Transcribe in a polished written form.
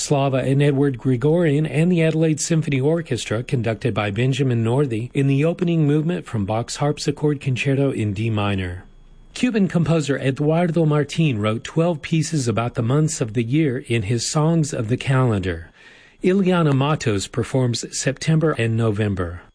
Slava and Edward Gregorian and the Adelaide Symphony Orchestra, conducted by Benjamin Northey, in the opening movement from Bach's Harpsichord Concerto in D minor. Cuban composer Eduardo Martín wrote 12 pieces about the months of the year in his Songs of the Calendar. Ileana Matos performs September and November.